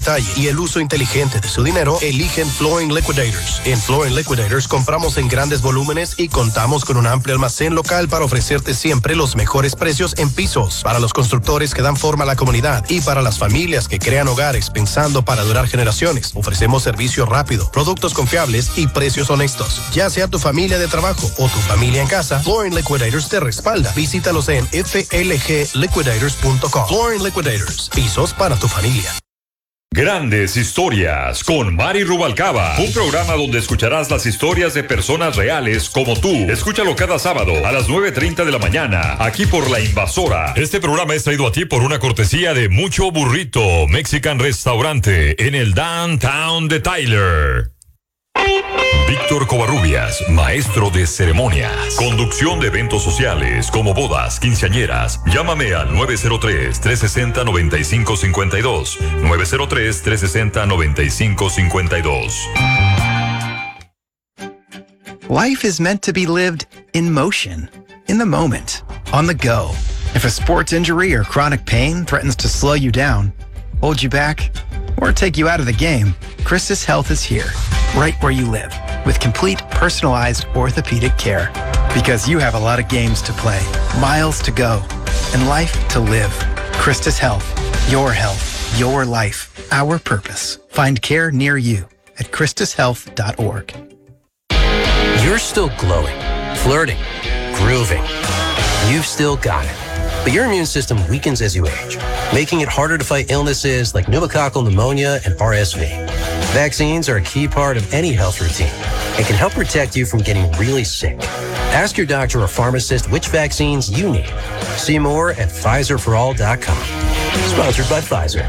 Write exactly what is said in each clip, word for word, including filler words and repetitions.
detalle y el uso inteligente de su dinero, eligen Flooring Liquidators. En Flooring Liquidators compramos en grandes volúmenes y contamos con un amplio almacén local para ofrecerte siempre los mejores precios en pisos, para los constructores que dan forma a la comunidad y para las familias que crean hogares pensando para durar generaciones. Ofrecemos servicio rápido, productos confiables y precios honestos. Ya sea tu familia de trabajo o tu familia en casa, Flooring Liquidators te respalda. Visítalos en f l g liquidators punto com. Flooring Liquidators, pisos para tu familia. Grandes Historias con Mari Rubalcaba, un programa donde escucharás las historias de personas reales como tú. Escúchalo cada sábado a las nueve treinta de la mañana, aquí por La Invasora. Este programa es traído a ti por una cortesía de Mucho Burrito Mexican Restaurante en el Downtown de Tyler. Víctor Covarrubias, maestro de ceremonias. Conducción de eventos sociales como bodas, quinceañeras. Llámame al nueve cero tres, tres seis cero, nueve cinco cinco dos. nueve cero tres, tres seis cero, nueve cinco cinco dos. Life is meant to be lived in motion, in the moment, on the go. If a sports injury or chronic pain threatens to slow you down, hold you back, or take you out of the game, Christus Health is here, right where you live, with complete personalized orthopedic care. Because you have a lot of games to play, miles to go, and life to live. Christus Health, your health, your life, our purpose. Find care near you at christus health dot org. You're still glowing, flirting, grooving. You've still got it. But your immune system weakens as you age, making it harder to fight illnesses like pneumococcal pneumonia and R S V. Vaccines are a key part of any health routine and can help protect you from getting really sick. Ask your doctor or pharmacist which vaccines you need. See more at Pfizer for all dot com. Sponsored by Pfizer.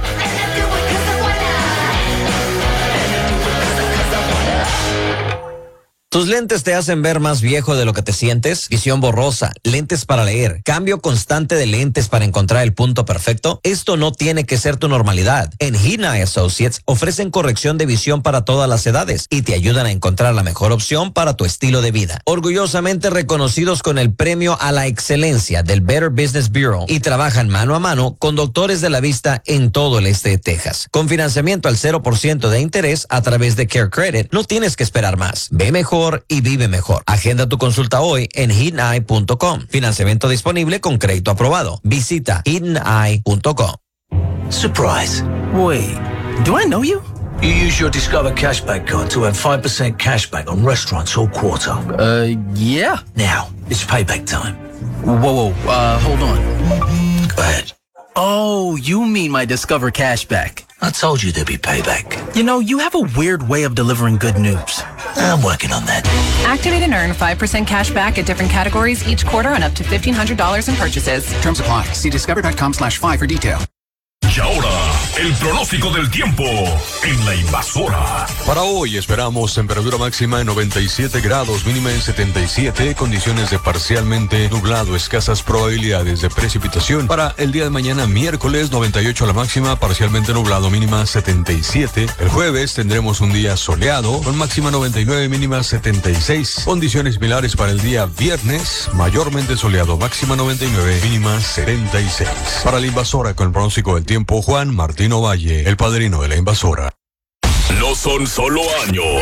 ¿Tus lentes te hacen ver más viejo de lo que te sientes? Visión borrosa, lentes para leer, cambio constante de lentes para encontrar el punto perfecto. Esto no tiene que ser tu normalidad. En Hina Associates ofrecen corrección de visión para todas las edades y te ayudan a encontrar la mejor opción para tu estilo de vida. Orgullosamente reconocidos con el premio a la excelencia del Better Business Bureau y trabajan mano a mano con doctores de la vista en todo el este de Texas. Con financiamiento al cero por ciento de interés a través de Care Credit, no tienes que esperar más. Ve mejor y vive mejor. Agenda tu consulta hoy en hidden eye punto com. Financiamiento disponible con crédito aprobado. Visita hidden eye punto com. Surprise. Wait, do I know you? You use your Discover Cashback card to earn five percent cashback on restaurants all quarter. Uh, yeah. Now, it's payback time. Whoa, whoa, uh, hold on. Go ahead. Oh, you mean my Discover Cashback. I told you there'd be payback. You know, you have a weird way of delivering good news. I'm working on that. Activate and earn five percent cash back at different categories each quarter on up to fifteen hundred dollars in purchases. Terms apply. See discover.com slash five for detail. Y ahora, el pronóstico del tiempo en La Invasora. Para hoy esperamos temperatura máxima en noventa y siete grados, mínima en setenta y siete, condiciones de parcialmente nublado, escasas probabilidades de precipitación. Para el día de mañana, miércoles, noventa y ocho la máxima, parcialmente nublado, mínima setenta y siete. El jueves tendremos un día soleado, con máxima noventa y nueve, mínima setenta y seis. Condiciones similares para el día viernes, mayormente soleado, máxima noventa y nueve, mínima setenta y seis. Para La Invasora, con el pronóstico del tiempo, Juan Martino Valle, el padrino de La Invasora. No son solo años,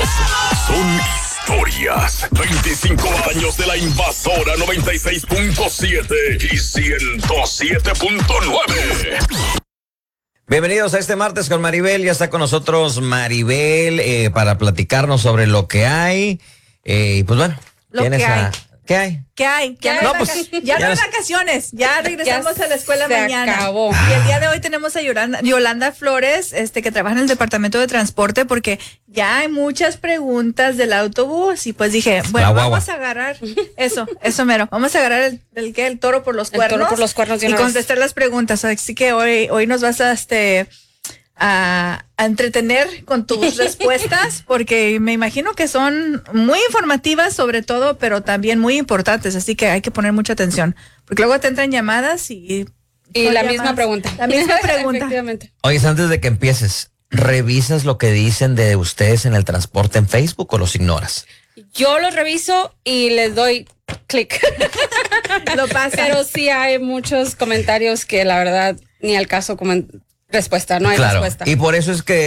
son historias. veinticinco años de La Invasora noventa y seis punto siete y ciento siete punto nueve. Bienvenidos a este martes con Maribel. Ya está con nosotros Maribel eh, para platicarnos sobre lo que hay. Eh, y pues bueno, lo que a... hay. ¿Qué hay? ¿Qué hay? ¿Qué hay? No, vaca- pues, ya, ya no hay es- vacaciones, ya regresamos Ya a la escuela se mañana. acabó. Y el día de hoy tenemos a Yolanda, Yolanda Flores, este, que trabaja en el departamento de transporte, porque ya hay muchas preguntas del autobús. Y pues dije, bueno, La guagua. vamos a agarrar eso, eso mero. Vamos a agarrar el, el, ¿qué? el toro por los El cuernos. toro por los cuernos de y una vez. contestar las preguntas. Así que hoy, hoy nos vas a este. A, a entretener con tus respuestas, porque me imagino que son muy informativas sobre todo, pero también muy importantes, así que hay que poner mucha atención, porque luego te entran llamadas y... Y son la llamadas- misma pregunta. La misma pregunta. Efectivamente. Oye, antes de que empieces, ¿revisas lo que dicen de ustedes en el transporte en Facebook o los ignoras? Yo los reviso y les doy clic. Lo pasa. Pero sí hay muchos comentarios que la verdad ni al caso comen- respuesta, no hay Claro, respuesta. y por eso es que